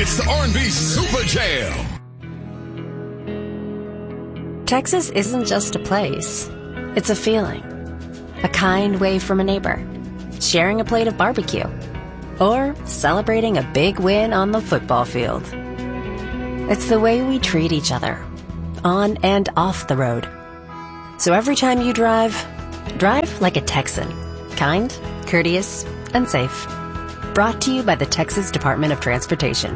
It's the R&B Super Jam. Texas isn't just a place. It's a feeling. A kind wave from a neighbor. Sharing a plate of barbecue. Or celebrating a big win on the football field. It's the way we treat each other. On and off the road. So every time you drive like a Texan. Kind, courteous, and safe. Brought to you by the Texas Department of Transportation.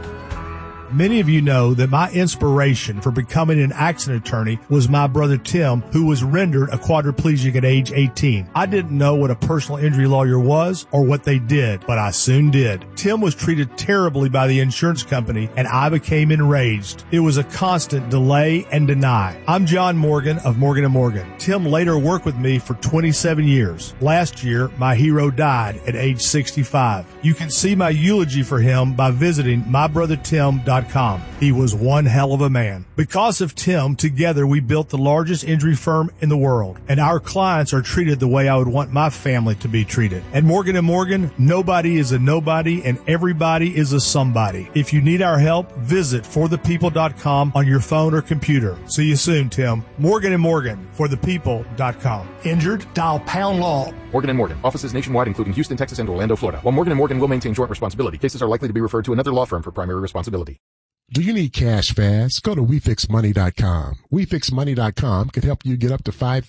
Many of you know that my inspiration for becoming an accident attorney was my brother Tim, who was rendered a quadriplegic at age 18. I didn't know what a personal injury lawyer was or what they did, but I soon did. Tim was treated terribly by the insurance company, and I became enraged. It was a constant delay and deny. I'm John Morgan of Morgan & Morgan. Tim later worked with me for 27 years. Last year, my hero died at age 65. You can see my eulogy for him by visiting mybrothertim.com. He was one hell of a man. Because of Tim, together we built the largest injury firm in the world, and our clients are treated the way I would want my family to be treated. At Morgan & Morgan, nobody is a nobody and everybody is a somebody. If you need our help, visit forthepeople.com on your phone or computer. See you soon, Tim. Morgan & Morgan, forthepeople.com. Injured? Dial pound law. Morgan & Morgan. Offices nationwide, including Houston, Texas, and Orlando, Florida. While Morgan & Morgan will maintain joint responsibility, cases are likely to be referred to another law firm for primary responsibility. Do you need cash fast? Go to WeFixMoney.com. WeFixMoney.com can help you get up to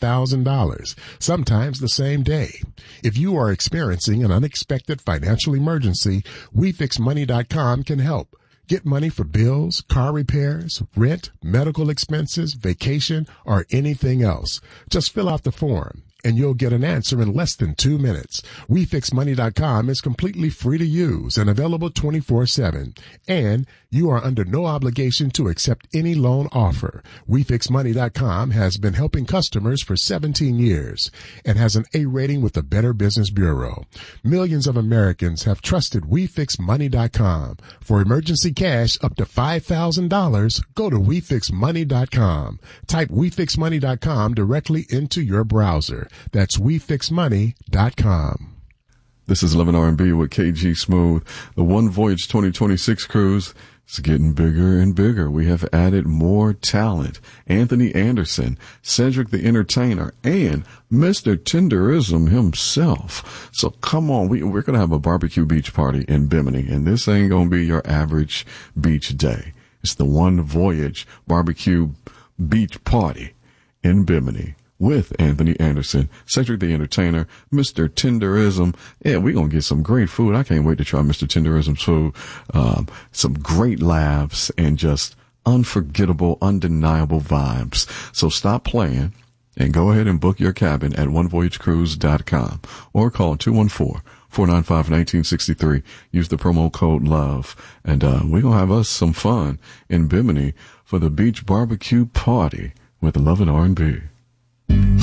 $5,000, sometimes the same day. If you are experiencing an unexpected financial emergency, WeFixMoney.com can help. Get money for bills, car repairs, rent, medical expenses, vacation, or anything else. Just fill out the form, and you'll get an answer in less than 2 minutes. WeFixMoney.com is completely free to use and available 24/7. And you are under no obligation to accept any loan offer. WeFixMoney.com has been helping customers for 17 years and has an A rating with the Better Business Bureau. Millions of Americans have trusted WeFixMoney.com. For emergency cash up to $5,000, go to WeFixMoney.com. Type WeFixMoney.com directly into your browser. That's WeFixMoney.com. This is 11 R&B with KG Smooth. The One Voyage 2026 cruise is getting bigger and bigger. We have added more talent. Anthony Anderson, Cedric the Entertainer, and Mr. Tenderism himself. So come on, we're going to have a barbecue beach party in Bimini, and this ain't going to be your average beach day. It's the One Voyage barbecue beach party in Bimini. With Anthony Anderson, Cedric the Entertainer, Mr. Tenderism. Yeah, we're going to get some great food. I can't wait to try Mr. Tenderism's food. Some great laughs and just unforgettable, undeniable vibes. So stop playing and go ahead and book your cabin at onevoyagecruise.com or call 214-495-1963. Use the promo code LOVE. And we're going to have us some fun in Bimini for the beach barbecue party with Love and R&B.